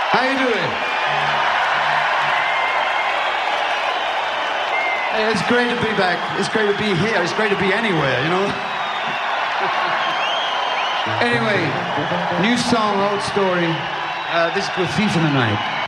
How you doing? Hey, it's great to be back. It's great to be here. It's great to be anywhere, you know? Anyway, new song, old story. This is called Thief in the Night.